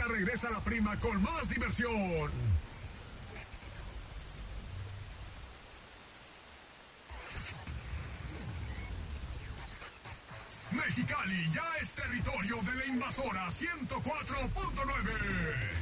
regresa la prima con más diversión. Mexicali ya es territorio de la invasora 104.9.